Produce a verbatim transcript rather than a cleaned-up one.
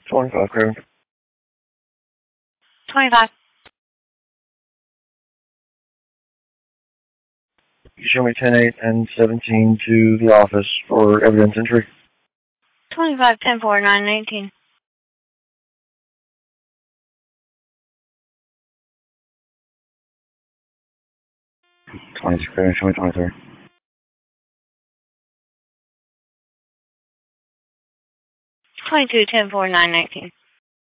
twenty-five, Craven. twenty-five. You show me ten eight and seventeen to the office for evidence entry. twenty-five, ten four, nine nineteen. twenty-two, Craven. Show me twenty-three. twenty-two, ten four, nine nineteen.